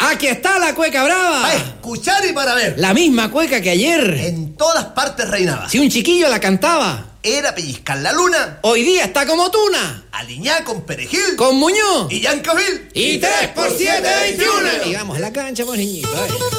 Aquí está la cueca brava. Para escuchar y para ver. La misma cueca que ayer. En todas partes reinaba. Si un chiquillo la cantaba, era pellizcar la luna. hoy día está como tuna. Aliñá con perejil. Con Muñoz. Y Yancavil. Y 3 por 7, 21. Y vamos a la cancha, pues, niñito.